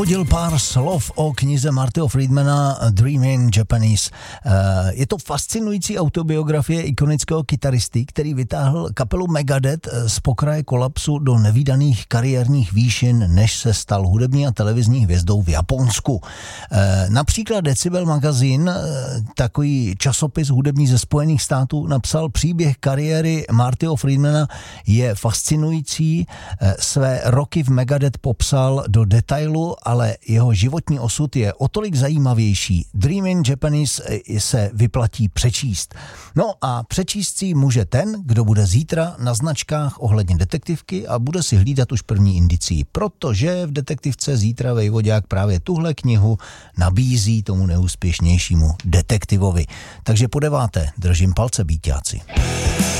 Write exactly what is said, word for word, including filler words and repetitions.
Hodil pár slov o knize Martyho Friedmana Dream in Japanese. Je to fascinující autobiografie ikonického kytaristy, který vytáhl kapelu Megadeth z pokraje kolapsu do nevídaných kariérních výšin, než se stal hudební a televizní hvězdou v Japonsku. Například Decibel magazín, takový časopis hudební ze Spojených států, napsal: příběh kariéry Martyho Friedmana je fascinující, své roky v Megadeth popsal do detailu, ale jeho životní osud je o tolik zajímavější. Dream in Japanese se vyplatí přečíst. No a přečíst si může ten, kdo bude zítra na značkách ohledně detektivky a bude si hlídat už první indicí, protože v detektivce zítra Vejvodák právě tuhle knihu nabízí tomu neúspěšnějšímu detektivovi. Takže po deváté držím palce, býťáci.